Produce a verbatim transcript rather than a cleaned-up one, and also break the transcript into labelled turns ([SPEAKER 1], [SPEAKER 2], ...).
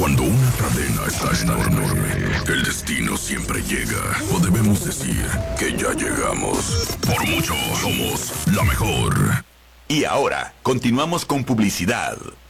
[SPEAKER 1] Cuando una cadena está enorme, el destino siempre llega. O debemos decir que ya llegamos. Por mucho, somos la mejor.
[SPEAKER 2] Y ahora, continuamos con publicidad.